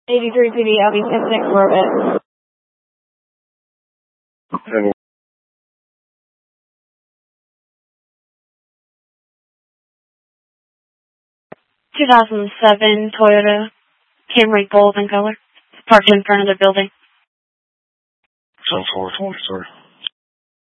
83 PD, I'll be 10-6 Corvette. And 2007 Toyota Camry Gold in color. Parked in front of the building. 10-4, 20, sir.